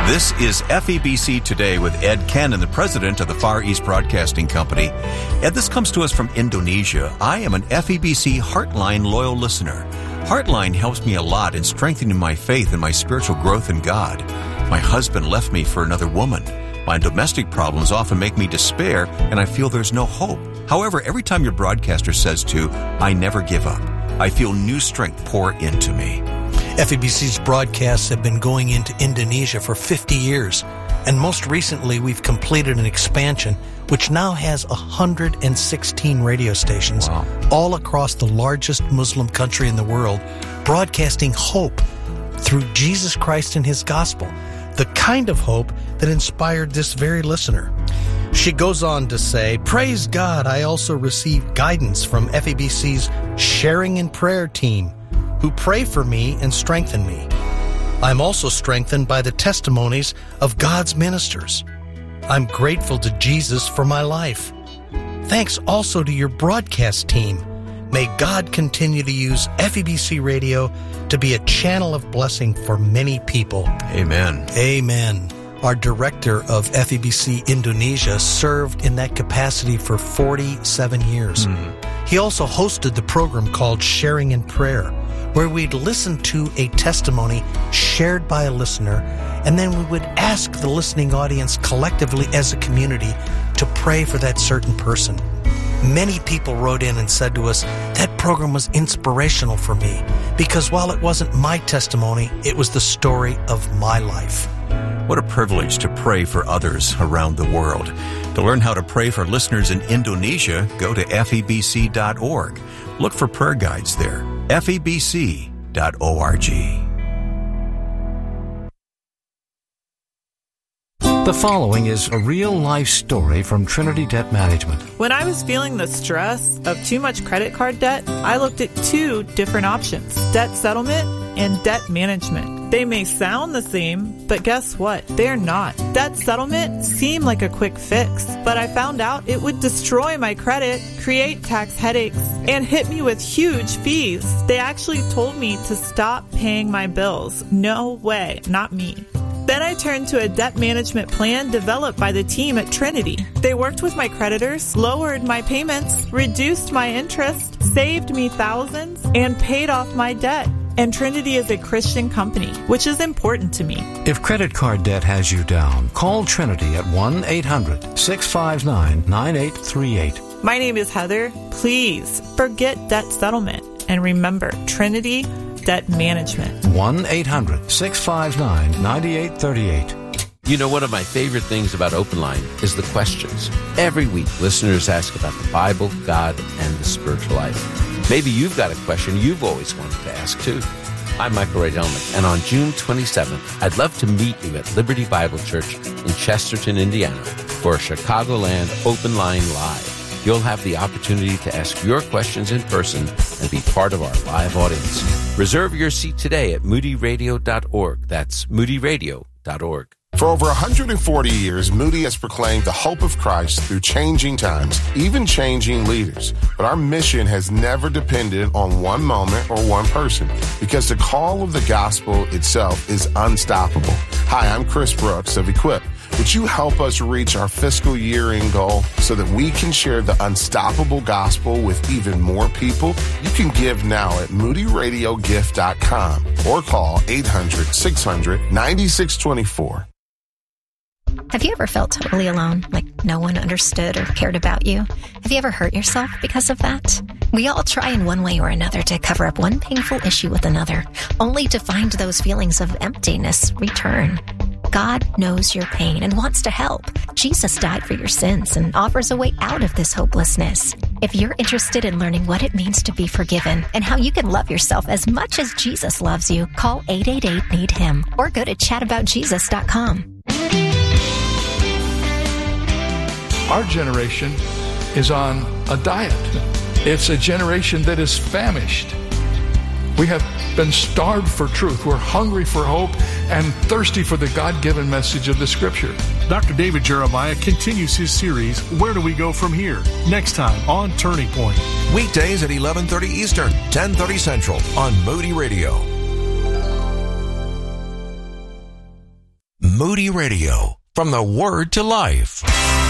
This is FEBC Today with Ed Cannon, the president of the Far East Broadcasting Company. Ed, this comes to us from Indonesia. I am an FEBC Heartline loyal listener. Heartline helps me a lot in strengthening my faith and my spiritual growth in God. My husband left me for another woman. My domestic problems often make me despair, and I feel there's no hope. However, every time your broadcaster says to, I never give up, I feel new strength pour into me. FEBC's broadcasts have been going into Indonesia for 50 years, and most recently we've completed an expansion which now has 116 radio stations all across the largest Muslim country in the world, broadcasting hope through Jesus Christ and His gospel, the kind of hope that inspired this very listener. She goes on to say, praise God, I also received guidance from FEBC's Sharing in Prayer team, who pray for me and strengthen me. I'm also strengthened by the testimonies of God's ministers. I'm grateful to Jesus for my life. Thanks also to your broadcast team. May God continue to use FEBC Radio to be a channel of blessing for many people. Amen. Amen. Our director of FEBC Indonesia served in that capacity for 47 years. He also hosted the program called Sharing in Prayer, where we'd listen to a testimony shared by a listener, and then we would ask the listening audience collectively as a community to pray for that certain person. Many people wrote in and said to us, that program was inspirational for me, because while it wasn't my testimony, it was the story of my life. What a privilege to pray for others around the world. To learn how to pray for listeners in Indonesia, go to febc.org. Look for prayer guides there. febc.org. The following is a real-life story from Trinity Debt Management. When I was feeling the stress of too much credit card debt, I looked at two different options: debt settlement and debt management. They may sound the same, but guess what? They're not. Debt settlement seemed like a quick fix, but I found out it would destroy my credit, create tax headaches, and hit me with huge fees. They actually told me to stop paying my bills. No way, not me. Then I turned to a debt management plan developed by the team at Trinity. They worked with my creditors, lowered my payments, reduced my interest, saved me thousands, and paid off my debt. And Trinity is a Christian company, which is important to me. If credit card debt has you down, call Trinity at 1-800-659-9838. My name is Heather. Please forget debt settlement and remember Trinity Debt Management. 1-800-659-9838. You know, one of my favorite things about Open Line is the questions. Every week, listeners ask about the Bible, God, and the spiritual life. Maybe you've got a question you've always wanted to ask, too. I'm Michael Ray Delmick, and on June 27th, I'd love to meet you at Liberty Bible Church in Chesterton, Indiana, for a Chicagoland Open Line Live. You'll have the opportunity to ask your questions in person and be part of our live audience. Reserve your seat today at moodyradio.org. That's moodyradio.org. For over 140 years, Moody has proclaimed the hope of Christ through changing times, even changing leaders. But our mission has never depended on one moment or one person, because the call of the gospel itself is unstoppable. Hi, I'm Chris Brooks of Equip. Would you help us reach our fiscal year-end goal so that we can share the unstoppable gospel with even more people? You can give now at moodyradiogift.com or call 800-600-9624. Have you ever felt totally alone, like no one understood or cared about you? Have you ever hurt yourself because of that? We all try in one way or another to cover up one painful issue with another, only to find those feelings of emptiness return. God knows your pain and wants to help. Jesus died for your sins and offers a way out of this hopelessness. If you're interested in learning what it means to be forgiven and how you can love yourself as much as Jesus loves you, call 888-NEED-HIM or go to chataboutjesus.com. Our generation is on a diet. It's a generation that is famished. We have been starved for truth. We're hungry for hope and thirsty for the God-given message of the Scripture. Dr. David Jeremiah continues his series, Where Do We Go From Here? Next time on Turning Point. Weekdays at 11:30 Eastern, 10:30 Central on Moody Radio. Moody Radio, from the Word to Life.